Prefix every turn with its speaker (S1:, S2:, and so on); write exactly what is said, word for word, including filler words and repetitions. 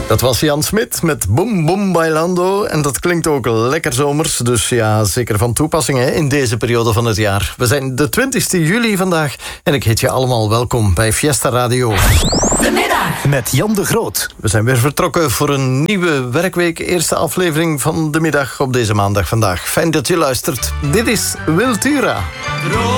S1: Dat was Jan Smit met Boom Boom Bailando. En dat klinkt ook lekker zomers. Dus ja, zeker van toepassing hè, in deze periode van het jaar. We zijn de twintigste juli vandaag. En ik heet je allemaal welkom bij Fiesta Radio.
S2: De middag
S3: met Jan de Groot.
S1: We zijn weer vertrokken voor een nieuwe werkweek. Eerste aflevering van de middag op deze maandag vandaag. Fijn dat je luistert. Dit is Wiltura.